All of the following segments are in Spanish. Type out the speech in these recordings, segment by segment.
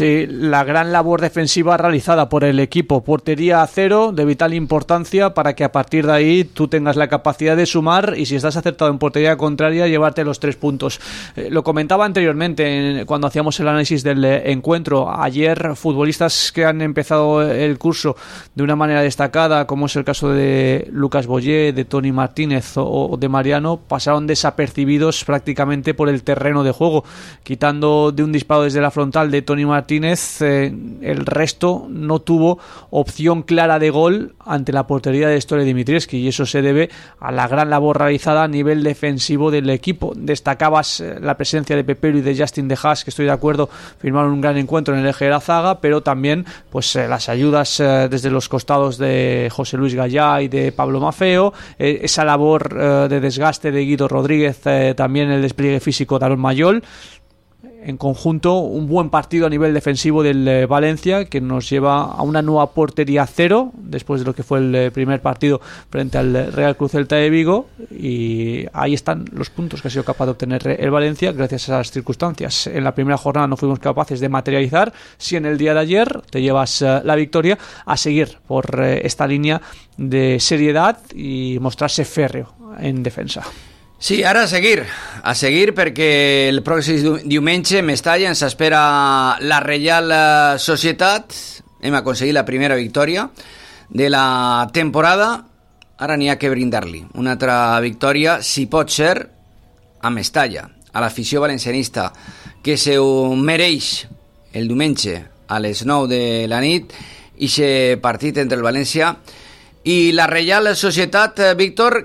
Sí, la gran labor defensiva realizada por el equipo. Portería a cero, de vital importancia para que a partir de ahí tú tengas la capacidad de sumar y si estás acertado en portería contraria, llevarte los 3 puntos. Lo comentaba anteriormente cuando hacíamos el análisis del encuentro. Ayer, futbolistas que han empezado el curso de una manera destacada, como es el caso de Lucas Boyé, de Toni Martínez o de Mariano, pasaron desapercibidos prácticamente por el terreno de juego, quitando de un disparo desde la frontal de Toni Martínez, el resto no tuvo opción clara de gol ante la portería de Stole Dimitrievski, y eso se debe a la gran labor realizada a nivel defensivo del equipo. Destacabas la presencia de Pepelu y de Justin De Haas, que estoy de acuerdo, firmaron un gran encuentro en el eje de la zaga, pero también pues las ayudas desde los costados de José Luis Gallá y de Pablo Maffeo, esa labor de desgaste de Guido Rodríguez, también el despliegue físico de Aaron Mayol. En conjunto, un buen partido a nivel defensivo del Valencia, que nos lleva a una nueva portería cero después de lo que fue el primer partido frente al Real Cruz Celta de Vigo, y ahí están los puntos que ha sido capaz de obtener el Valencia gracias a esas circunstancias. En la primera jornada no fuimos capaces de materializar, si en el día de ayer te llevas la victoria, a seguir por esta línea de seriedad y mostrarse férreo en defensa. Sí, ara a seguir perquè el pròxim diumenge en Mestalla ens espera la Reial Societat. Hem aconseguit la primera victòria de la temporada, ara n'hi ha que brindar-li una altra victòria, si pot ser, a Mestalla, a l'afició valencianista, que se ho mereix el diumenge a les 9 de la nit, ixe partit entre el València i la Reial Societat. Víctor,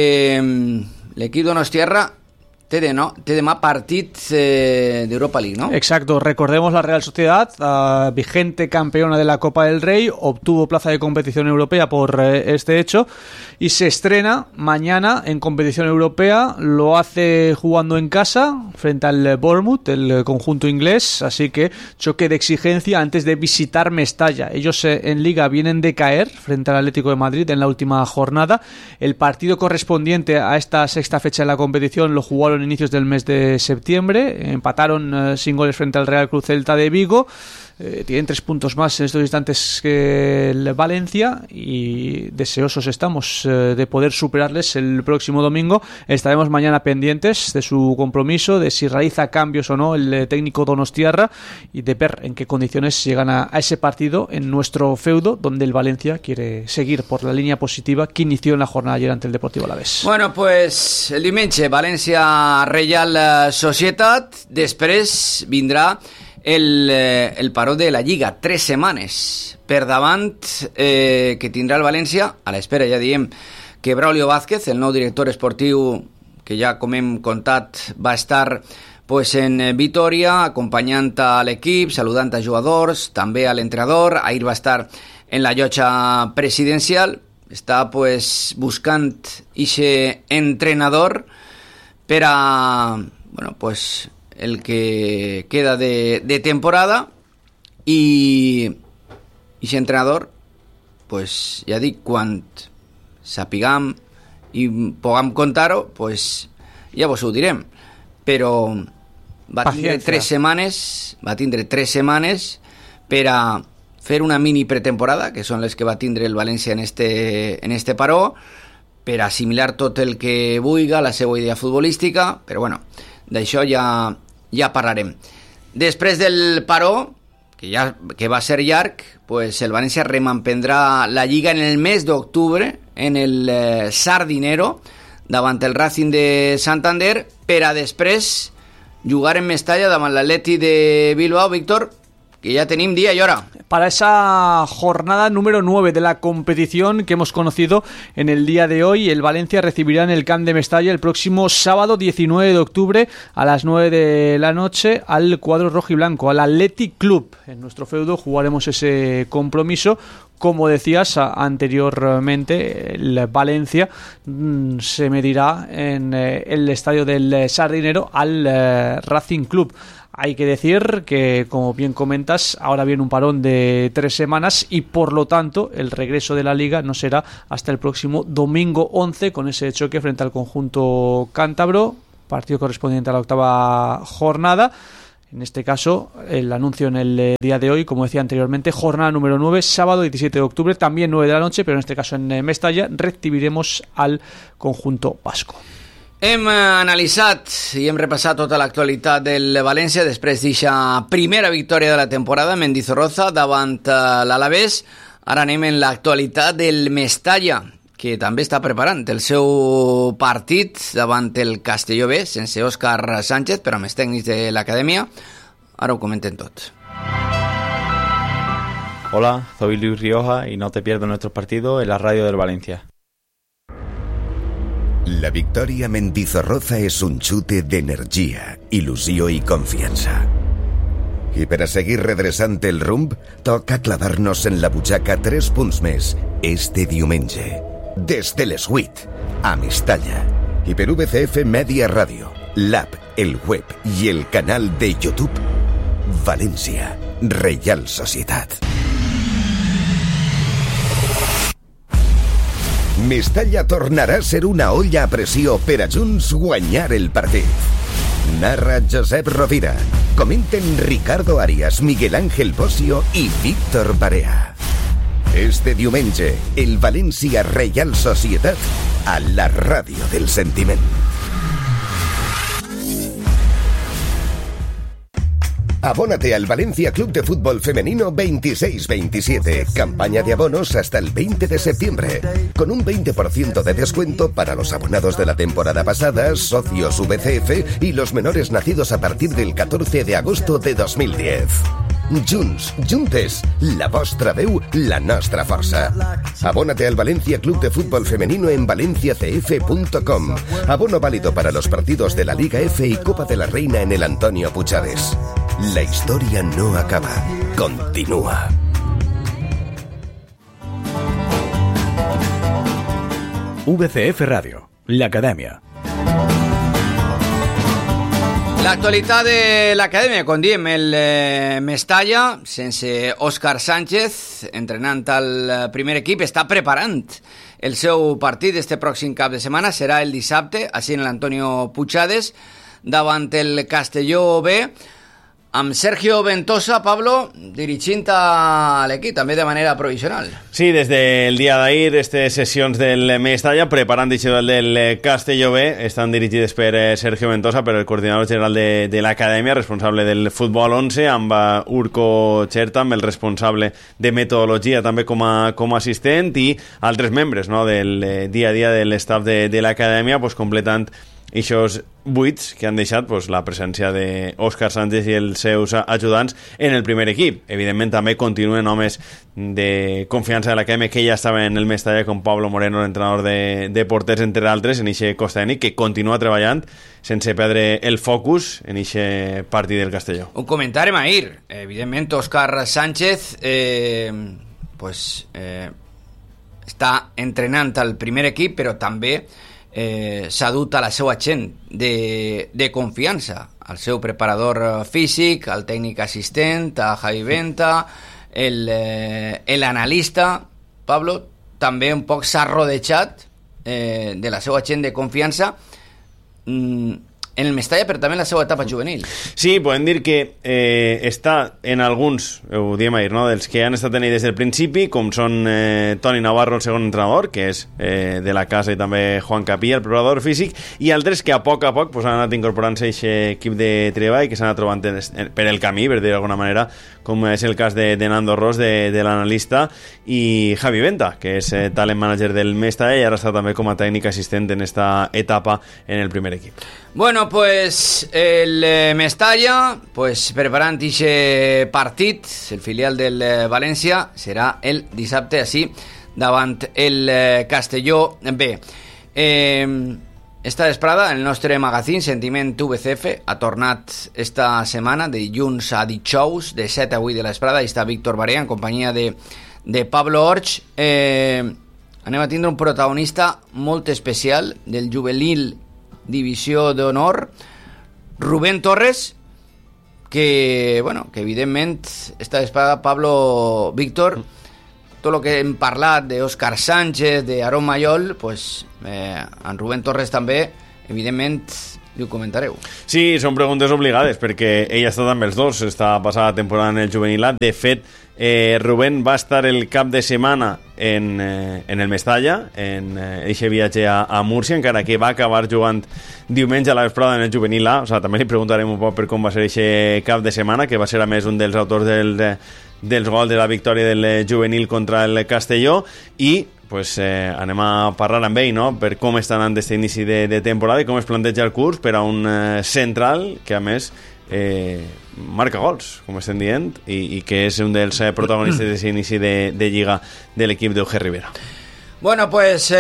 que l'equip donostiarra té demà partit d'Europa League, ¿no? Exacto, recordemos la Real Sociedad, vigente campeona de la Copa del Rey, obtuvo plaza de competición europea por este hecho y se estrena mañana en competición europea. Lo hace jugando en casa frente al Bournemouth, el conjunto inglés, así que choque de exigencia antes de visitar Mestalla. Ellos en Liga vienen de caer frente al Atlético de Madrid en la última jornada. El partido correspondiente a esta sexta fecha de la competición lo jugaron a inicios del mes de septiembre, empataron sin goles frente al Real Cruz Celta de Vigo. Tienen 3 puntos más en estos instantes que el Valencia y deseosos estamos de poder superarles el próximo domingo. Estaremos mañana pendientes de su compromiso, de si realiza cambios o no el técnico donostiarra y de ver en qué condiciones llegan a ese partido en nuestro feudo, donde el Valencia quiere seguir por la línea positiva que inició en la jornada ayer ante el Deportivo Alavés. Bueno, pues el diumenge València Reial Societat, després vindrà el paró de la Lliga, 3 setmanes per davant que tindrà el València, a l'espera, ja diem, que Braulio Vázquez, el nou director esportiu, que ja com hem contat va estar pues, en Vitoria acompanyant a l'equip, saludant a jugadors, també a l'entrenador. Ahir va estar en la llotja presidencial, està pues, buscant ixe entrenador per a bueno, pues, el que queda de temporada, i aquest entrenador, pues, ja dic, quan sapiguem i puguem contar-ho, pues, ja vos ho direm, però va tindre 3 setmanes per a fer una mini pretemporada, que són les que va tindre el València en este paró, per assimilar tot el que vulgui, la seva idea futbolística, però bueno, d'això ja parlarem. Després del paró, que va ser llarg, pues el València rememprendrà la Lliga en el mes d'octubre, en el Sardinero, davant el Racing de Santander, per a després jugar en Mestalla davant l'Atleti de Bilbao. Víctor, que ya tenim día y hora. Para esa jornada número 9 de la competición que hemos conocido en el día de hoy, el Valencia recibirá en el Camp de Mestalla el próximo sábado 19 de octubre a las 9 de la noche al cuadro rojiblanco, al Athletic Club. En nuestro feudo jugaremos ese compromiso. Como decías anteriormente, el Valencia se medirá en el estadio del Sardinero al Racing Club. Hay que decir que, como bien comentas, ahora viene un parón de 3 semanas y por lo tanto el regreso de la Liga no será hasta el próximo domingo 11 con ese choque frente al conjunto cántabro, partido correspondiente a la 8ª jornada. En este caso, el anuncio en el día de hoy, como decía anteriormente, jornada número 9, sábado 17 de octubre, también 9 de la noche, pero en este caso en Mestalla, recibiremos al conjunto vasco. Hem analitzat i hem repassat tota l'actualitat del València després d'eixa primera victòria de la temporada a Mendizorroza davant l'Alavés. Ara anem en l'actualitat del Mestalla, que també està preparant el seu partit davant el Castelló B, sense Òscar Sánchez, però amb els tècnics de l'acadèmia. Ara ho comenten tot. Hola, soy Luis Rioja y no te pierdas nuestro partido en la radio del Valencia. La victòria a Mendizorroza és un xute d'energia, il·lusió i confiança. I per a seguir redreçant el rumb, toca clavar-nos en la butxaca 3 punts més este diumenge. Des de les 8, a Mestalla. I per VCF Media Ràdio, l'app, el web i el canal de YouTube, València, Reial Societat. Mestalla tornarà a ser una olla a pressió per a junts guanyar el partit. Narra Josep Rovira. Comenten Ricardo Arias, Miguel Ángel Bosio i Víctor Barea. Este diumenge, el València Reial Societat a la ràdio del sentiment. Abónate al Valencia Club de Fútbol Femenino 26-27. Campaña de abonos hasta el 20 de septiembre. Con un 20% de descuento para los abonados de la temporada pasada, socios VCF y los menores nacidos a partir del 14 de agosto de 2010. Junts, juntes, la vostra veu, la nostra força. Abónate al Valencia Club de Fútbol Femenino en valenciacf.com. Abono válido para los partidos de la Liga F y Copa de la Reina en el Antonio Puchades. La historia no acaba, continúa. VCF Radio, la Acadèmia. L'actualitat de l'acadèmia, com diem, el Mestalla, sense Òscar Sánchez, entrenant al primer equip, està preparant el seu partit este pròxim cap de setmana. Serà el dissabte, així en l'Antonio Puchades, davant el Castelló B, amb Sergio Ventosa, Pablo, dirigint a l'equip, també de manera provisional. Sí, des del dia d'ahir, aquestes sessions del Mestalla, preparant això del Castelló B, estan dirigides per Sergio Ventosa, per el coordinador general de l'acadèmia, responsable del futbol 11, amb Urko Chertam, el responsable de metodologia, també com a assistent, i altres membres, no, del dia a dia de l'estaf de l'acadèmia, pues, completant aquests buits que han deixat, pues, la presència d'Òscar Sánchez i els seus ajudants en el primer equip. Evidentment també continuen homes de confiança de l'acadèmia que ja estaven en el Mestalla, com Pablo Moreno, l'entrenador de porters, entre altres, en aquest cos tècnic, que continua treballant sense perdre el focus en aquest partit del Castelló. Ho comentàrem ahir. Evidentment, Òscar Sánchez està entrenant al primer equip, però també s'ha dut a la seva gent de confiança, al seu preparador físic, al tècnic assistent, a Javi Venta, l'analista. Pablo també un poc s'ha rodejat de la seva gent de confiança en el Mestalla, però també en la seva etapa juvenil. Sí, podem dir que està en alguns, ho diem ahir, no?, dels que han estat en ell des del principi, com són Toni Navarro, el segon entrenador, que és de la casa, i també Juan Capilla, el preparador físic, i altres que a poc pues, han anat incorporant-se a aquest equip de treball, que s'han anat trobant per el camí, per dir d'alguna manera, com és el cas de Nando Ros, de l'analista, i Javi Venta, que és talent manager del Mestalla, i ara està també com a tècnic assistent en esta etapa en el primer equip. Bueno, pues el Mestalla, pues preparant aquest partit, el filial del València, serà el dissabte així davant el Castelló B. Esta vesprada, el nostre magazín Sentiment VCF ha tornat esta setmana de dilluns a dijous, de 7 a 8 de la vesprada. Hi està Víctor Barea en companyia de Pablo Orch. Anem a tindre un protagonista molt especial del juvenil Divisió d'Honor, Rubén Torres, que evidentment esta vesprada, Pablo, Víctor, tot el que hem parlat d'Òscar Sánchez, d'Aaron Mayol, pues, en Rubén Torres també, evidentment, i ho comentareu. Sí, són preguntes obligades perquè ell ha estat amb els dos esta passada temporada en el juvenil A. De fet, Rubén va estar el cap de setmana en el Mestalla, en eixe viatge a Múrcia, encara que va acabar jugant diumenge a la vesprada en el juvenil A. O sigui, també li preguntarem un poc per com va ser eixe cap de setmana, que va ser a més un dels autors dels gols de la victòria del juvenil contra el Castelló, i pues, anem a parlar amb ell, no?, per com està anant aquest inici de temporada i com es planteja el curs per a un central que a més marca gols, com estem dient, i que és un dels protagonistes d'aquest inici de Lliga de l'equip d'Euge Rivera. Bueno, pues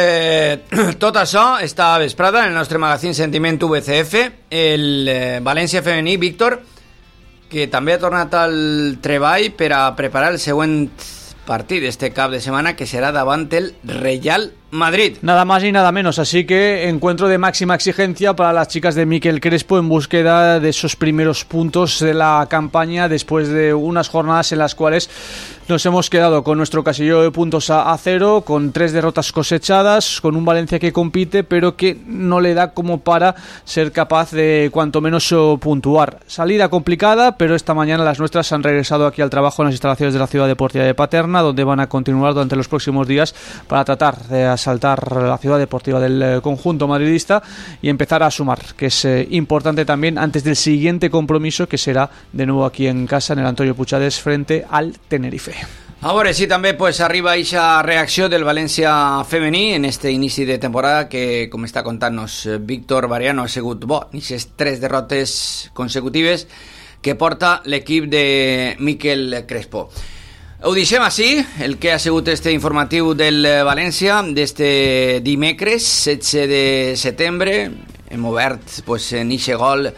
tot això esta vesprada en el nostre magazín Sentiment VCF. El València femení, Víctor, que també ha tornat al treball per a preparar el següent partit este cap de semana, que será davant el Real Madrid. Nada más y nada menos, así que encuentro de máxima exigencia para las chicas de Miquel Crespo en búsqueda de esos primeros puntos de la campaña después de unas jornadas en las cuales nos hemos quedado con nuestro casillero de puntos a 0, con 3 derrotas cosechadas, con un Valencia que compite pero que no le da como para ser capaz de cuanto menos puntuar. Salida complicada, pero esta mañana las nuestras han regresado aquí al trabajo en las instalaciones de la Ciudad Deportiva de Paterna, donde van a continuar durante los próximos días para tratar de asaltar la Ciudad Deportiva del conjunto madridista y empezar a sumar, que es importante también antes del siguiente compromiso, que será de nuevo aquí en casa, en el Antonio Puigades, frente al Tenerife. A veure si també pues, arriba aquesta reacció del València femení en este inici de temporada que, com està contant-nos Víctor Variano, ha sigut bo, aquestes 3 derrotes consecutives que porta l'equip de Miquel Crespo. Ho deixem així, el que ha sigut este informatiu del València d'este dimecres, 16 de setembre. Hem obert pues, en eixe gol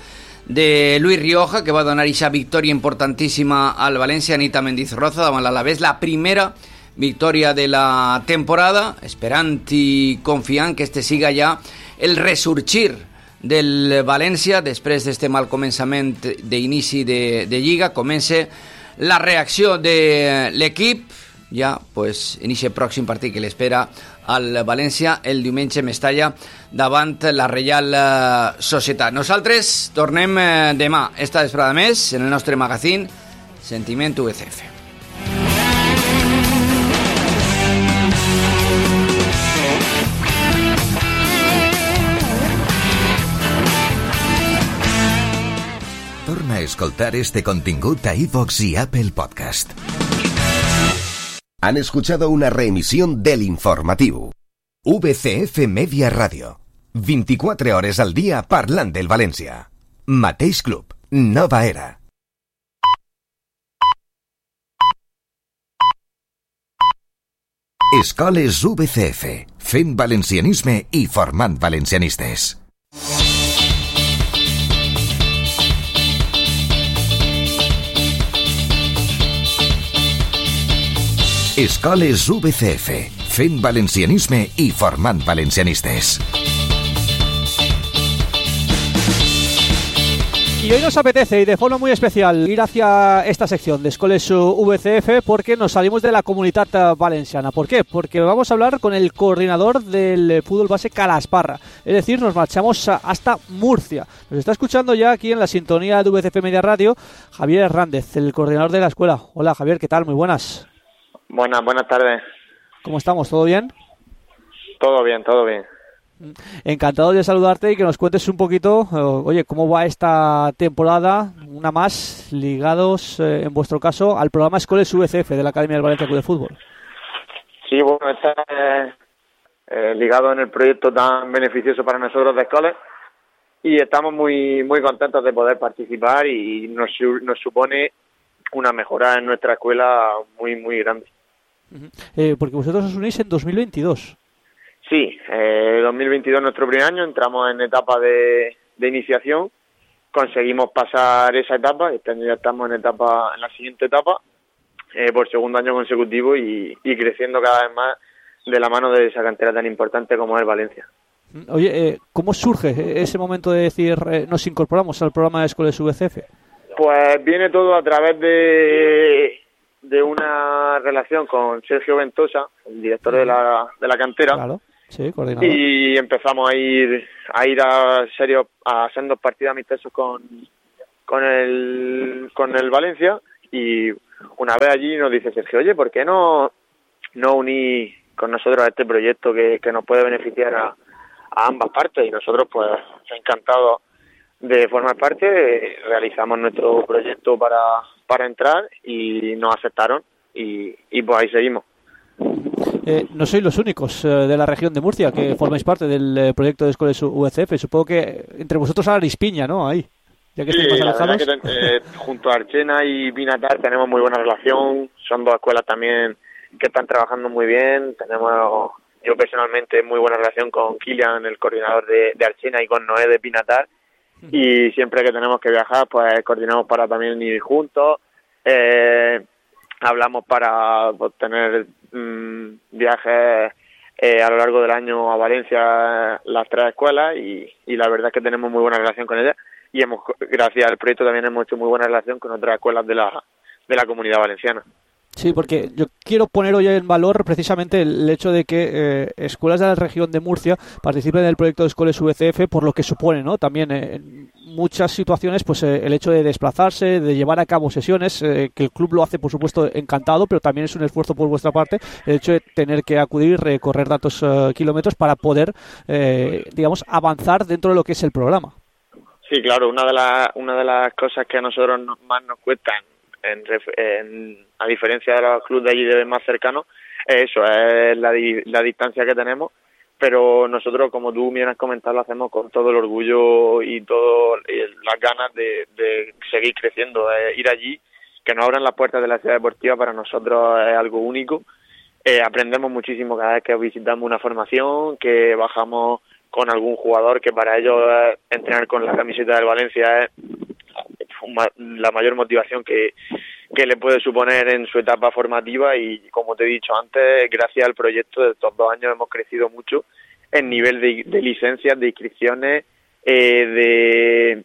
de Luis Rioja, que va donar aquesta victòria importantíssima al València, Anita Mendizorroza davant l'Alavés, la primera victòria de la temporada, esperant i confiant que este siga ja el ressorgir del València després d'este mal començament d'inici de Lliga. Comença la reacció de l'equip ja pues, en aquest pròxim partit que l'espera al València el diumenge Mestalla davant la Reial Societat. Nosaltres tornem demà esta vesprada més en el nostre magazín Sentiment VCF. Torna a escoltar este contingut a iVoox y Apple Podcast. Han escuchado una reemisión del informativo. VCF Media Radio. 24 hores al día parlant del València. Mateix club, nova era. Escoles VCF, fent valencianisme i formant valencianistes. Escoles VCF, fent valencianisme i formant valencianistes. Y hoy nos apetece, y de forma muy especial, ir hacia esta sección de Escoles VCF porque nos salimos de la Comunitat Valenciana. ¿Por qué? Porque vamos a hablar con el coordinador del fútbol base Calasparra. Es decir, nos marchamos hasta Murcia. Nos está escuchando ya aquí en la sintonía de VCF Media Radio Javier Hernández, el coordinador de la escuela. Hola Javier, ¿qué tal? Muy buenas. Buenas tardes. ¿Cómo estamos? ¿Todo bien? Todo bien, todo bien. Encantado de saludarte y que nos cuentes un poquito, oye, cómo va esta temporada, una más, ligados, en vuestro caso, al programa Escoles VCF de la Academia del Valencia Club de Fútbol. Sí, bueno, está ligado en el proyecto tan beneficioso para nosotros de Escoles y estamos muy contentos de poder participar y nos supone una mejora en nuestra escuela muy grande. Porque vosotros os unís en 2022. Sí, 2022 nuestro primer año, entramos en etapa de iniciación, conseguimos pasar esa etapa, este año ya estamos en la siguiente etapa, por segundo año consecutivo y creciendo cada vez más de la mano de esa cantera tan importante como es Valencia. Oye, ¿cómo surge ese momento de decir nos incorporamos al programa de Escoles VCF? Pues viene todo a través de una relación con Sergio Ventosa, el director de la cantera, claro, Sí, coordinador. Y empezamos a ir a sendos partidos amistosos con el Valencia, y una vez allí nos dice Sergio, oye, ¿por qué no unir con nosotros a este proyecto que nos puede beneficiar a ambas partes? Y nosotros pues encantados de formar parte. Realizamos nuestro proyecto para entrar y nos aceptaron y pues ahí seguimos. No sois los únicos de la región de Murcia que formáis parte del proyecto de escuelas UCF. Supongo que entre vosotros haréis piña, ¿no? Ahí, ya que estáis más alejados. La verdad que junto a Archena y Binatar tenemos muy buena relación. Son dos escuelas también que están trabajando muy bien. Tenemos, yo personalmente, muy buena relación con Kilian, el coordinador de Archena, y con Noé de Binatar. Y siempre que tenemos que viajar, pues coordinamos para también ir juntos. Hablamos para tener viajes a lo largo del año a Valencia, las tres escuelas, y la verdad es que tenemos muy buena relación con ellas, y gracias al proyecto también hemos hecho muy buena relación con otras escuelas de la comunidad valenciana. Sí, porque yo quiero poner hoy en valor precisamente el hecho de que escuelas de la región de Murcia participen en el proyecto de escuelas UCF, por lo que supone, ¿no? También en muchas situaciones, pues el hecho de desplazarse, de llevar a cabo sesiones, que el club lo hace, por supuesto, encantado, pero también es un esfuerzo por vuestra parte el hecho de tener que acudir, recorrer tantos kilómetros para poder, digamos, avanzar dentro de lo que es el programa. Sí, claro, una de las cosas que a nosotros más nos cuesta, a diferencia de los clubes de allí más cercanos, es eso, es la distancia que tenemos, pero nosotros, como tú bien has comentado, lo hacemos con todo el orgullo y todas las ganas de seguir creciendo, de ir allí, que nos abran las puertas de la ciudad deportiva. Para nosotros es algo único. Aprendemos muchísimo cada vez que visitamos una formación, que bajamos con algún jugador, que para ellos entrenar con la camiseta del Valencia es la mayor motivación que le puede suponer en su etapa formativa. Y como te he dicho antes, gracias al proyecto de estos 2 años hemos crecido mucho en nivel de licencias, de inscripciones, de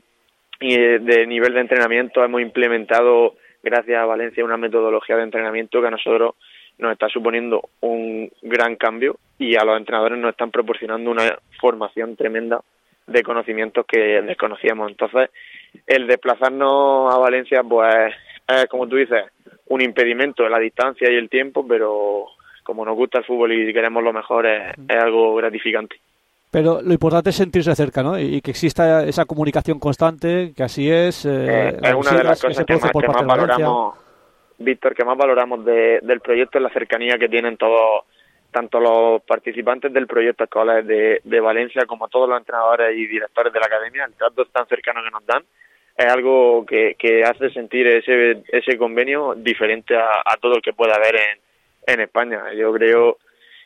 nivel de entrenamiento. Hemos implementado, gracias a Valencia, una metodología de entrenamiento que a nosotros nos está suponiendo un gran cambio, y a los entrenadores nos están proporcionando una formación tremenda de conocimientos que desconocíamos. Entonces, el desplazarnos a Valencia, pues es, como tú dices, un impedimento de la distancia y el tiempo, pero como nos gusta el fútbol y queremos lo mejor, es algo gratificante. Pero lo importante es sentirse cerca, ¿no? Y que exista esa comunicación constante, que así es. Es una de las cosas que más valoramos, Víctor, que más valoramos del proyecto, es la cercanía que tienen todos, tanto los participantes del proyecto escolares de Valencia como todos los entrenadores y directores de la academia. El trato tan cercano que nos dan es algo que hace sentir ese convenio diferente a todo el que pueda haber en España. Yo creo,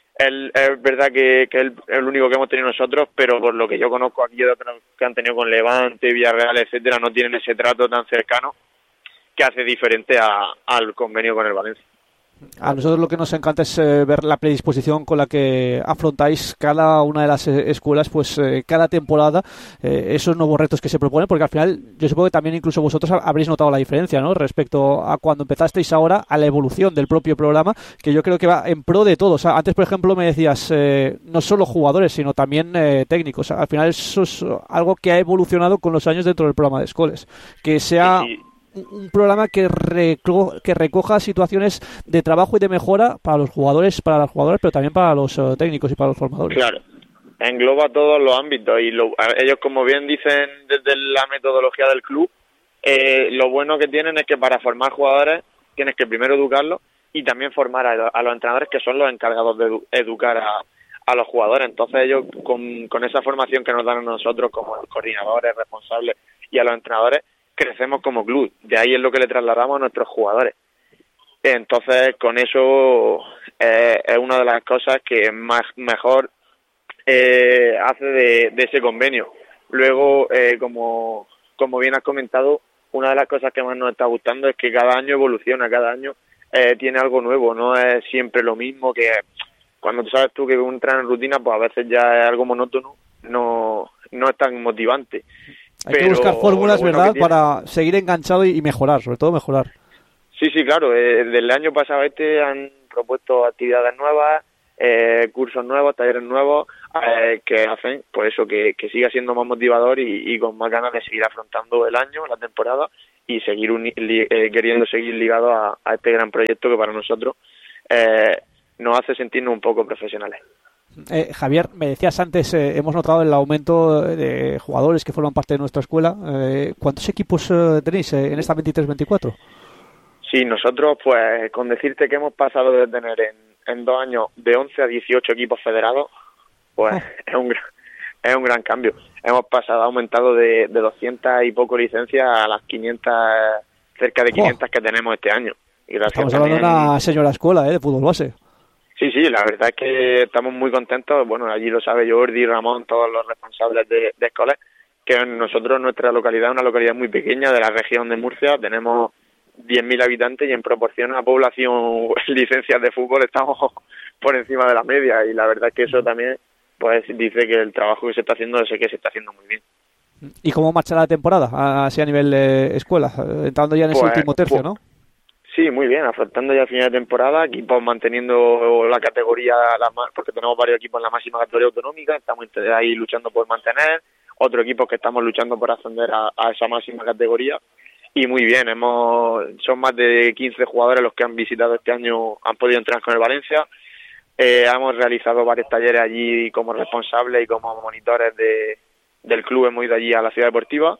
es verdad que es el único que hemos tenido nosotros, pero por lo que yo conozco aquí de otros que han tenido con Levante, Villarreal, etcétera, no tienen ese trato tan cercano que hace diferente al convenio con el Valencia. A nosotros lo que nos encanta es ver la predisposición con la que afrontáis cada una de las escuelas, pues cada temporada, esos nuevos retos que se proponen, porque al final yo supongo que también incluso vosotros habréis notado la diferencia, ¿no? Respecto a cuando empezasteis ahora, a la evolución del propio programa, que yo creo que va en pro de todos. Antes, por ejemplo, me decías no solo jugadores, sino también técnicos. Al final eso es algo que ha evolucionado con los años dentro del programa de escuelas, que sea un programa que recoja situaciones de trabajo y de mejora para los jugadores, para las jugadoras, pero también para los técnicos y para los formadores. Claro, engloba todos los ámbitos, y ellos, como bien dicen desde la metodología del club, lo bueno que tienen es que para formar jugadores tienes que primero educarlos y también formar a los entrenadores, que son los encargados de educar a los jugadores. Entonces ellos, con esa formación que nos dan a nosotros como coordinadores, responsables, y a los entrenadores, crecemos como club. De ahí es lo que le trasladamos a nuestros jugadores. Entonces, con eso es una de las cosas que mejor hace de ese convenio. Luego, como bien has comentado, una de las cosas que más nos está gustando es que cada año evoluciona, cada año tiene algo nuevo, no es siempre lo mismo. Que cuando tú sabes que un entrenador en rutina, pues a veces ya es algo monótono, no es tan motivante. Hay que buscar fórmulas, ¿verdad?, para seguir enganchado y mejorar, sobre todo mejorar. Sí, claro. Desde el año pasado han propuesto actividades nuevas, cursos nuevos, talleres nuevos, que hacen pues eso, que siga siendo más motivador y con más ganas de seguir afrontando el año, la temporada, y seguir queriendo seguir ligado a este gran proyecto que para nosotros nos hace sentirnos un poco profesionales. Javier, me decías antes, hemos notado el aumento de jugadores que forman parte de nuestra escuela. ¿Cuántos equipos tenéis en esta 23-24? Sí, nosotros, pues, con decirte que hemos pasado de tener en 2 años de 11 a 18 equipos federados, pues es un gran cambio. Hemos aumentado de 200 y poco licencias a las 500, cerca de 500 que tenemos este año. Y estamos hablando de una señora escuela de fútbol base. Sí, la verdad es que estamos muy contentos. Bueno, allí lo sabe Jordi, Ramón, todos los responsables de escuelas, que nosotros, nuestra localidad es una localidad muy pequeña de la región de Murcia, tenemos 10.000 habitantes y en proporción a población licencias de fútbol estamos por encima de la media, y la verdad es que eso también pues dice que el trabajo que se está haciendo sé que se está haciendo muy bien. ¿Y cómo marcha la temporada así a nivel escuela? Entrando ya en ese último tercio, ¿no? Sí, muy bien, afrontando ya el final de temporada, equipos manteniendo la categoría, porque tenemos varios equipos en la máxima categoría autonómica, estamos ahí luchando por mantener, otros equipos que estamos luchando por ascender a esa máxima categoría, y muy bien, son más de 15 jugadores los que han visitado este año, han podido entrenar con el Valencia, hemos realizado varios talleres allí como responsables y como monitores del club, hemos ido allí a la ciudad deportiva,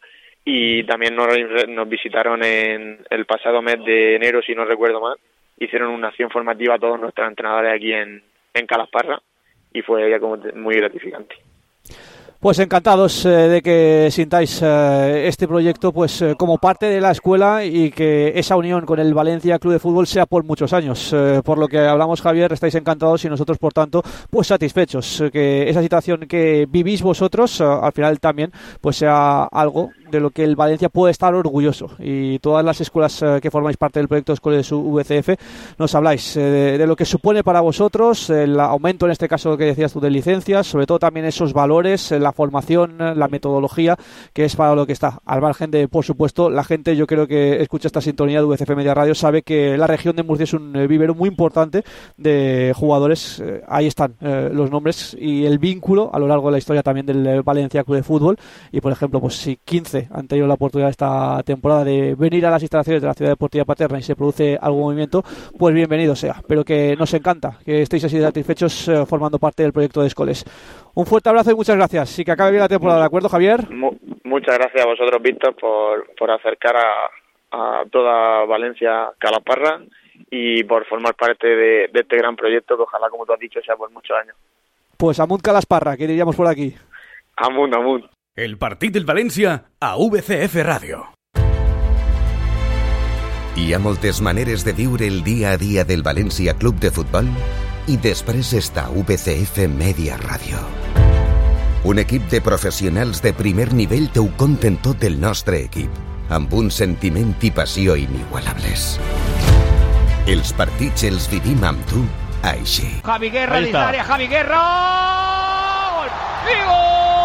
y también nos visitaron en el pasado mes de enero, si no recuerdo mal, hicieron una acción formativa a todos nuestros entrenadores aquí en Calasparra, y fue ya como muy gratificante. Pues encantados de que sintáis este proyecto pues como parte de la escuela, y que esa unión con el Valencia Club de Fútbol sea por muchos años. Por lo que hablamos, Javier, estáis encantados y nosotros, por tanto, pues satisfechos. Que esa situación que vivís vosotros al final también pues sea algo de lo que el Valencia puede estar orgulloso, y todas las escuelas que formáis parte del proyecto Escuelas VCF nos habláis de lo que supone para vosotros el aumento, en este caso que decías tú, de licencias, sobre todo también esos valores, la formación, la metodología, que es para lo que está, al margen de, por supuesto, la gente, yo creo que escucha esta sintonía de VCF Media Radio, sabe que la región de Murcia es un vivero muy importante de jugadores, ahí están los nombres y el vínculo a lo largo de la historia también del Valencia Club de Fútbol, y por ejemplo, pues si 15 han tenido la oportunidad esta temporada de venir a las instalaciones de la Ciudad Deportiva Paterna y se produce algún movimiento, pues bienvenido sea, pero que nos encanta que estéis así satisfechos formando parte del proyecto de Escoles. Un fuerte abrazo y muchas gracias, y que acabe bien la temporada, ¿de acuerdo, Javier? Muchas gracias a vosotros, Víctor, por acercar a toda Valencia Calasparra y por formar parte de este gran proyecto que ojalá, como tú has dicho, sea por muchos años. Pues amunt Calasparra, que diríamos por aquí. Amunt. El partit del València a VCF Ràdio. Hi ha moltes maneres de viure el dia a dia del València Club de Futbol, i després està VCF Media Ràdio. Un equip de professionals de primer nivell t'ho conten tot el nostre equip, amb un sentiment i passió inigualables. Els partits els vivim amb tu així. Javi Guerra dins l'àrea, Javi Guerra! Gol! I gol!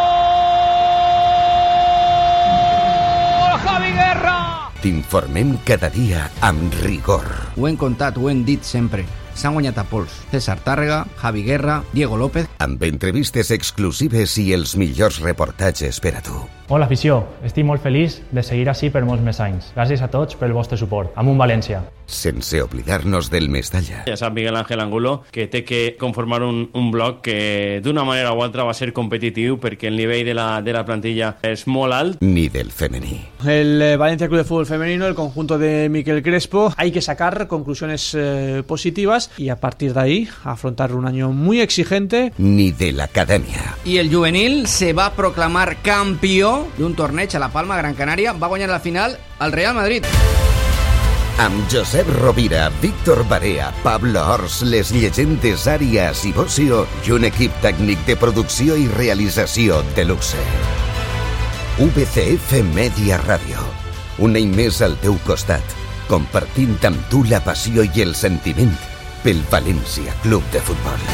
Javi Guerra! T'informem cada dia amb rigor. Ho hem contat, ho hem dit sempre. S'han guanyat a pols César Tàrrega, Javi Guerra, Diego López. Amb entrevistes exclusives i els millors reportatges per a tu. Hola, afició. Estic molt feliç de seguir així per molts més anys. Gràcies a tots pel vostre suport. Amunt València. Sense oblidar-nos del Mestalla. Ja sap Miguel Ángel Angulo que té que conformar un bloc que d'una manera o altra va ser competitiu, perquè el nivell de la plantilla és molt alt. Ni del femení. El Valencia Club de Fútbol Femenino, el conjunto de Miquel Crespo, hay que sacar conclusiones positivas y a partir de ahí afrontar un año muy exigente. Ni de la academia. I el juvenil se va proclamar campió d'un torneig a La Palma, Gran Canària. Va guanyar la final al Real Madrid. Amb Josep Rovira, Víctor Barea, Pablo Ors, les llegendes Àrias i Bocio i un equip tècnic de producció i realització de luxe. VCF Media Ràdio. Un any més al teu costat, compartint amb tu la passió i el sentiment pel València Club de Futbol.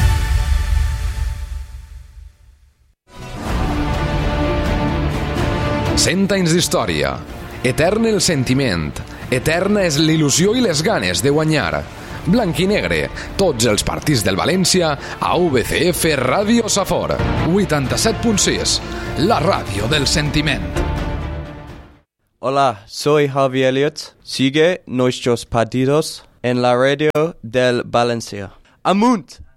100 anys d'història. Etern el sentiment. Eterna és l'il·lusió i les ganes de guanyar. Blanc i negre, tots els partits del València a VCF Radio Safor 87.6, la ràdio del sentiment. Hola, soy Javi Elliott. Sigue nuestros partidos en la radio del Valencia. ¡Amunt!